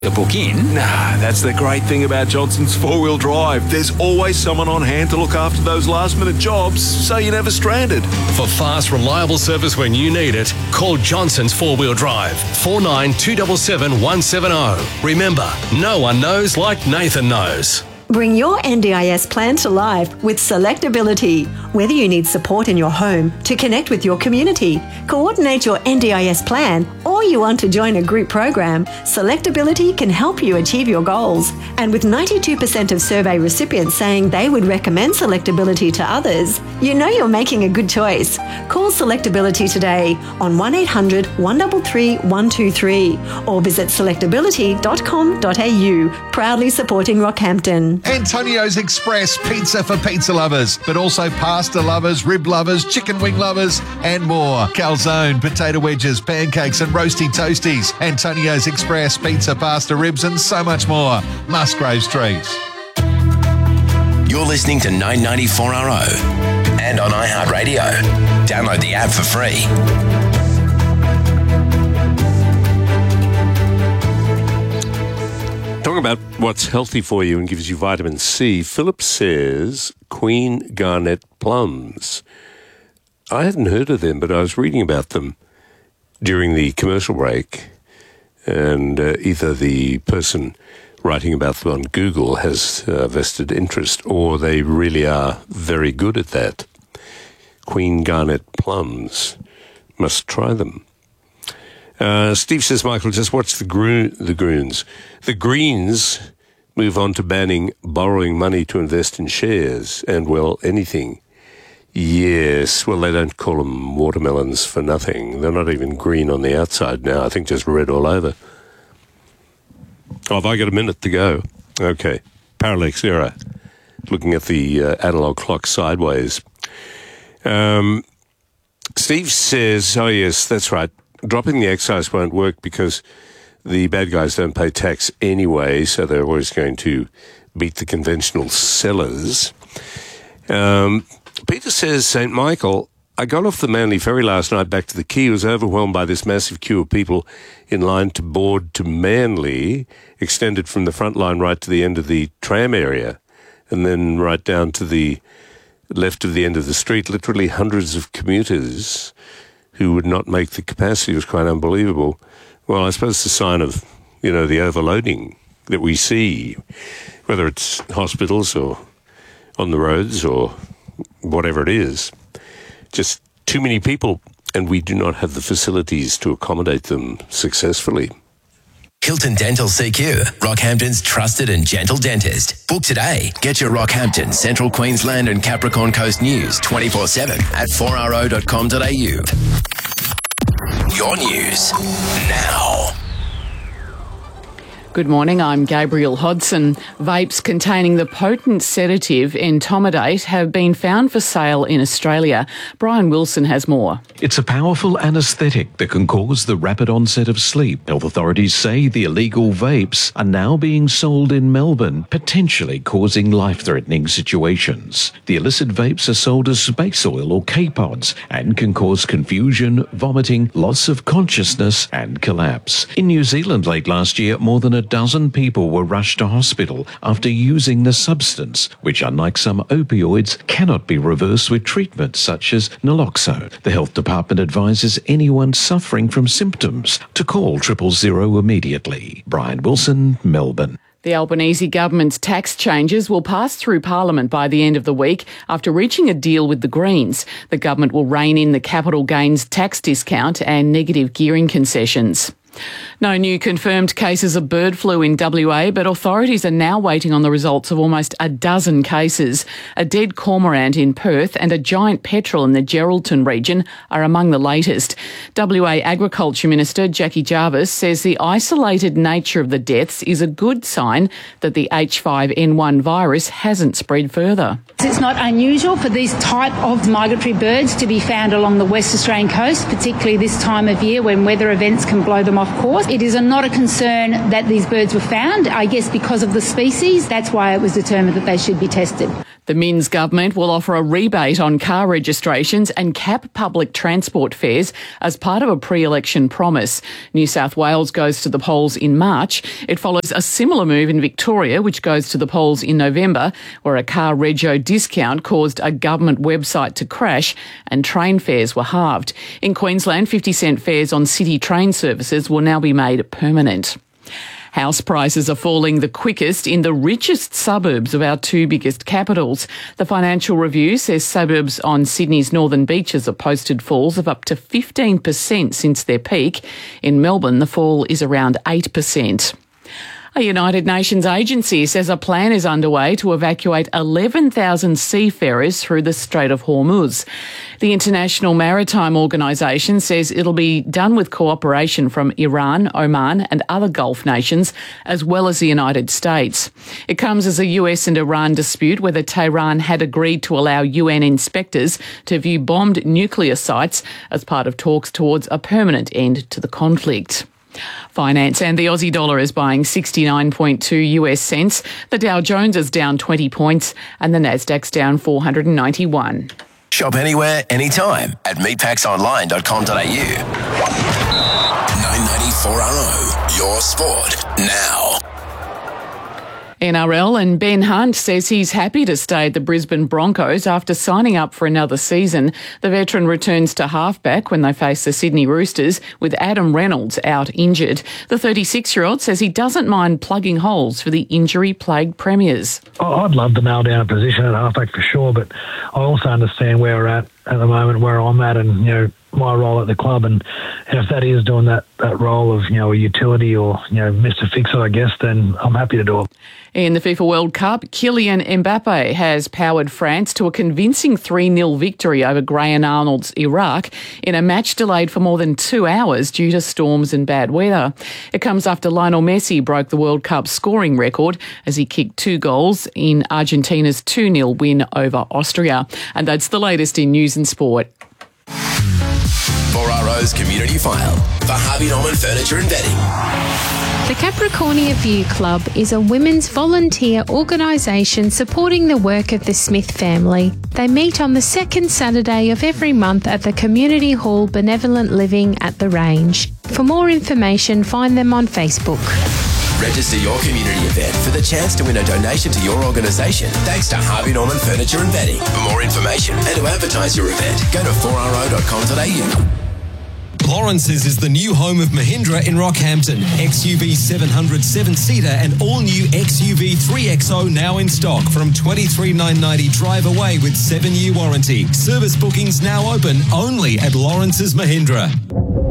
to book in? Nah, that's the great thing about Johnson's 4-wheel drive. There's always someone on hand to look after those last-minute jobs, so you're never stranded. For fast, reliable service when you need it, call Johnson's 4-wheel drive, 49 277 170. Remember, no one knows like Nathan knows. Bring your NDIS plan to life with Selectability. Whether you need support in your home, to connect with your community, coordinate your NDIS plan, or you want to join a group program, Selectability can help you achieve your goals. And with 92% of survey recipients saying they would recommend Selectability to others, you know you're making a good choice. Call Selectability today on 1800 133 123 or visit selectability.com.au. Proudly supporting Rockhampton. Antonio's Express pizza for pizza lovers, but also pasta lovers, rib lovers, chicken wing lovers, and more. Calzone, potato wedges, pancakes, and roasty toasties. Antonio's Express pizza, pasta, ribs, and so much more. Musgrave Street. You're listening to 994RO and on iHeartRadio. Download the app for free. Talking about what's healthy for you and gives you vitamin C, Philip says Queen Garnet plums. I hadn't heard of them, but I was reading about them during the commercial break, and either the person writing about them on Google has vested interest, or they really are very good at that. Queen Garnet plums. Must try them. Steve says, Michael, just watch the Greens. The Greens move on to banning borrowing money to invest in shares and, well, anything. Yes, well, they don't call them watermelons for nothing. They're not even green on the outside now. I think just red all over. Oh, have I got a minute to go? Okay. Parallax era. Looking at the analog clock sideways. Steve says, oh, yes, that's right. Dropping the excise won't work because the bad guys don't pay tax anyway, so they're always going to beat the conventional sellers. Peter says, St. Michael, I got off the Manly ferry last night back to the quay. Was overwhelmed by this massive queue of people in line to board to Manly, extended from the front line right to the end of the tram area, and then right down to the left of the end of the street. Literally hundreds of commuters who would not make the capacity. It was quite unbelievable. Well, I suppose it's a sign of, the overloading that we see, whether it's hospitals or on the roads or whatever it is. Just too many people, and we do not have the facilities to accommodate them successfully. Hilton Dental CQ, Rockhampton's trusted and gentle dentist. Book today. Get your Rockhampton, Central Queensland and Capricorn Coast news 24/7 at 4ro.com.au. Your news now. Good morning, I'm Gabrielle Hodson. Vapes containing the potent sedative entomidate have been found for sale in Australia. Brian Wilson has more. It's a powerful anaesthetic that can cause the rapid onset of sleep. Health authorities say the illegal vapes are now being sold in Melbourne, potentially causing life-threatening situations. The illicit vapes are sold as space oil or K-pods and can cause confusion, vomiting, loss of consciousness and collapse. In New Zealand late last year, more than a dozen people were rushed to hospital after using the substance, which, unlike some opioids, cannot be reversed with treatment such as naloxone. The health department advises anyone suffering from symptoms to call 000 immediately. Brian Wilson, Melbourne. The Albanese government's tax changes will pass through Parliament by the end of the week after reaching a deal with the Greens. The government will rein in the capital gains tax discount and negative gearing concessions. No new confirmed cases of bird flu in WA, but authorities are now waiting on the results of almost a dozen cases. A dead cormorant in Perth and a giant petrel in the Geraldton region are among the latest. WA Agriculture Minister Jackie Jarvis says the isolated nature of the deaths is a good sign that the H5N1 virus hasn't spread further. It's not unusual for these type of migratory birds to be found along the West Australian coast, particularly this time of year when weather events can blow them off course. It is not a concern that these birds were found, I guess because of the species. That's why it was determined that they should be tested. The Minns government will offer a rebate on car registrations and cap public transport fares as part of a pre-election promise. New South Wales goes to the polls in March. It follows a similar move in Victoria, which goes to the polls in November, where a car rego discount caused a government website to crash and train fares were halved. In Queensland, 50-cent fares on city train services will now be made permanent. House prices are falling the quickest in the richest suburbs of our two biggest capitals. The Financial Review says suburbs on Sydney's northern beaches have posted falls of up to 15% since their peak. In Melbourne, the fall is around 8%. A United Nations agency says a plan is underway to evacuate 11,000 seafarers through the Strait of Hormuz. The International Maritime Organisation says it'll be done with cooperation from Iran, Oman and other Gulf nations, as well as the United States. It comes as a US and Iran dispute whether Tehran had agreed to allow UN inspectors to view bombed nuclear sites as part of talks towards a permanent end to the conflict. Finance and the Aussie dollar is buying 69.2 US cents. The Dow Jones is down 20 points and the Nasdaq's down 491. Shop anywhere, anytime at meatpacksonline.com.au. 994RO, your sport now. NRL and Ben Hunt says he's happy to stay at the Brisbane Broncos after signing up for another season. The veteran returns to halfback when they face the Sydney Roosters, with Adam Reynolds out injured. The 36-year-old says he doesn't mind plugging holes for the injury-plagued Premiers. I'd love to nail down a position at halfback for sure, but I also understand where we're at the moment, where I'm at, and my role at the club, and if that is doing that role of a utility or Mr. Fixer, I guess, then I'm happy to do it. In the FIFA World Cup, Kylian Mbappe has powered France to a convincing 3-0 victory over Graham Arnold's Iraq in a match delayed for more than 2 hours due to storms and bad weather. It comes after Lionel Messi broke the World Cup scoring record as he kicked 2 goals in Argentina's 2-0 win over Austria. And that's the latest in news and sport. 4RO's Community File for Harvey Norman Furniture and Bedding. The Capricornia View Club is a women's volunteer organisation supporting the work of the Smith family. They meet on the second Saturday of every month at the Community Hall Benevolent Living at the Range. For more information, find them on Facebook. Register your community event for the chance to win a donation to your organisation thanks to Harvey Norman Furniture and Bedding. For more information and to advertise your event, go to 4ro.com.au. Lawrence's is the new home of Mahindra in Rockhampton. XUV 700 7-seater and all-new XUV 3XO now in stock from $23,990 drive away with 7-year warranty. Service bookings now open only at Lawrence's Mahindra.